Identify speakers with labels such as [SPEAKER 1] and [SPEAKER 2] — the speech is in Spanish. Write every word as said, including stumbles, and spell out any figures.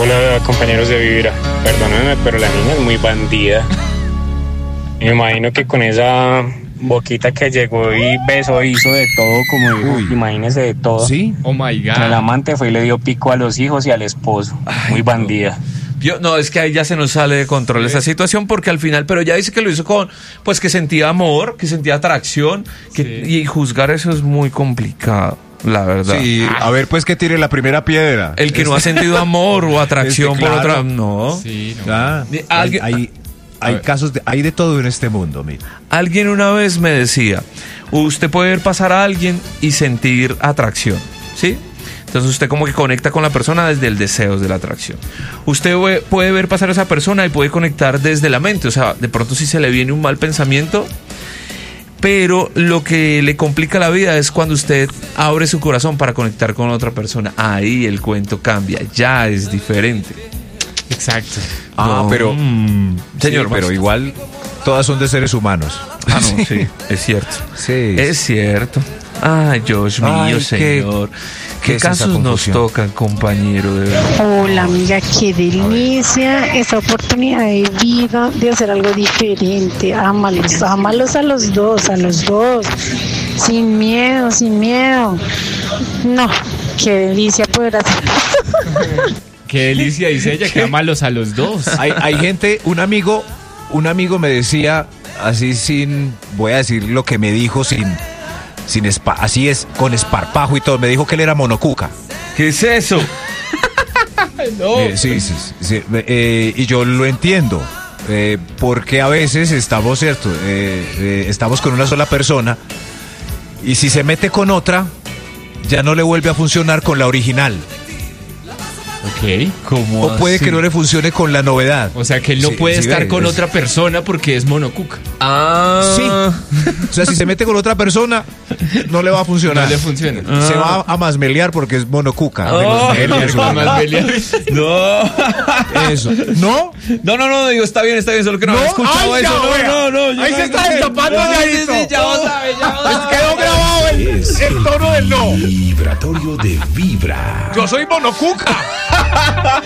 [SPEAKER 1] Hola, compañeros de Vibra. Perdónenme, pero la niña es muy bandida. Me imagino que con esa boquita que llegó y besó, hizo de todo, como dijo,
[SPEAKER 2] Uy.
[SPEAKER 1] imagínese de todo.
[SPEAKER 2] ¿Sí?
[SPEAKER 3] Oh my God.
[SPEAKER 1] El amante fue y le dio pico a los hijos y al esposo.
[SPEAKER 3] Ay,
[SPEAKER 1] muy
[SPEAKER 3] no.
[SPEAKER 1] bandida.
[SPEAKER 4] Yo, no, es que ahí ya se nos sale de control esa situación porque al final, pero ya dice que lo hizo con, pues que sentía amor, que sentía atracción, que,
[SPEAKER 3] Sí.
[SPEAKER 4] y juzgar eso es muy complicado, la verdad.
[SPEAKER 2] Sí, a ver, pues que tire la primera piedra.
[SPEAKER 4] El que no ha sentido amor o atracción
[SPEAKER 2] Este,
[SPEAKER 4] por
[SPEAKER 2] claro.
[SPEAKER 4] otra, no.
[SPEAKER 3] Sí, no.
[SPEAKER 2] Ah,
[SPEAKER 4] De-
[SPEAKER 2] hay,
[SPEAKER 4] alguien-
[SPEAKER 2] hay, hay
[SPEAKER 3] ver.
[SPEAKER 2] casos, de, hay de todo en este mundo, mira.
[SPEAKER 4] Alguien una vez me decía, usted puede ver pasar a alguien y sentir atracción, ¿sí? Entonces usted como que conecta con la persona desde el deseo, desde la atracción. Usted ve- puede ver pasar a esa persona y puede conectar desde la mente, o sea, de pronto si se le viene un mal pensamiento, pero lo que le complica la vida es cuando usted abre su corazón para conectar con otra persona. Ahí el cuento cambia, ya es diferente.
[SPEAKER 3] Exacto.
[SPEAKER 2] Ah,
[SPEAKER 4] No,
[SPEAKER 2] pero,
[SPEAKER 4] mm, señor,
[SPEAKER 2] sí, pero
[SPEAKER 4] Max.
[SPEAKER 2] igual todas son de seres humanos.
[SPEAKER 4] Ah, no, sí, es cierto.
[SPEAKER 2] Sí.
[SPEAKER 4] Es cierto. Ay, Dios mío,
[SPEAKER 2] Ay, qué-
[SPEAKER 4] señor. ¿Qué,
[SPEAKER 2] qué es esa
[SPEAKER 4] casos nos
[SPEAKER 2] confusión?
[SPEAKER 4] tocan, compañero? De verdad.
[SPEAKER 5] Hola amiga, qué delicia esta oportunidad de vida de hacer algo diferente. Ámalos, ámalos a los dos, a los dos. Sin miedo, sin miedo. No, qué delicia poder hacer.
[SPEAKER 3] Qué delicia, dice ella, que amalos a los dos.
[SPEAKER 2] Hay, hay gente, un amigo, un amigo me decía, así sin, voy a decir lo que me dijo sin, sin espa- así es, con esparpajo y todo, me dijo que él era monocuca.
[SPEAKER 4] ¿Qué es eso?
[SPEAKER 3] No.
[SPEAKER 2] Eh, sí, sí, sí, sí, eh, y yo lo entiendo, eh, porque a veces estamos, cierto, eh, eh, estamos con una sola persona y si se mete con otra, ya no le vuelve a funcionar con la original.
[SPEAKER 3] Ok.
[SPEAKER 4] ¿Cómo
[SPEAKER 2] O puede
[SPEAKER 4] así?
[SPEAKER 2] que no le funcione con la novedad.
[SPEAKER 3] O sea que él no
[SPEAKER 2] Sí,
[SPEAKER 3] puede
[SPEAKER 2] sí,
[SPEAKER 3] estar
[SPEAKER 2] ve,
[SPEAKER 3] con
[SPEAKER 2] es-
[SPEAKER 3] otra persona porque es monocuca.
[SPEAKER 4] Ah,
[SPEAKER 2] Sí. O sea, si se mete con otra persona, no le va a funcionar.
[SPEAKER 3] No le funciona.
[SPEAKER 2] Se va a masmelear porque es monocuca.
[SPEAKER 4] Oh.
[SPEAKER 3] Pelear con más pelear.
[SPEAKER 4] No.
[SPEAKER 2] Eso. ¿No?
[SPEAKER 4] No, no, no, digo, está bien, está bien, solo que no,
[SPEAKER 2] No,
[SPEAKER 4] había escuchado
[SPEAKER 2] ay, ya,
[SPEAKER 4] eso.
[SPEAKER 2] vea.
[SPEAKER 4] No, no, no. yo
[SPEAKER 2] Ahí
[SPEAKER 4] no-
[SPEAKER 2] se está destapando,
[SPEAKER 4] no,
[SPEAKER 2] Yayito.
[SPEAKER 4] sí, sí, ya vos sabes, ya vos sabes.
[SPEAKER 2] Quedó grabado el, el tono del no.
[SPEAKER 6] Vibratorio de Vibra.
[SPEAKER 2] Yo soy monocuca.